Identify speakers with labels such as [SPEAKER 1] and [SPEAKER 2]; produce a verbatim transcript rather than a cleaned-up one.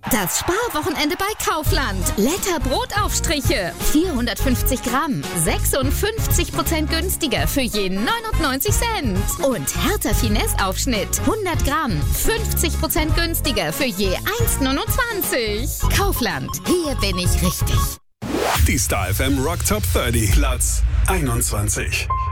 [SPEAKER 1] Das Sparwochenende bei Kaufland. Letter Brotaufstriche. vierhundertfünfzig Gramm. sechsundfünfzig Prozent günstiger für je neunundneunzig Cent. Und Hertha Finesse Aufschnitt. hundert Gramm. fünfzig Prozent günstiger für je eins neunundzwanzig. Kaufland. Hier bin ich richtig.
[SPEAKER 2] Die Star F M Rock Top dreißig. Platz einundzwanzig.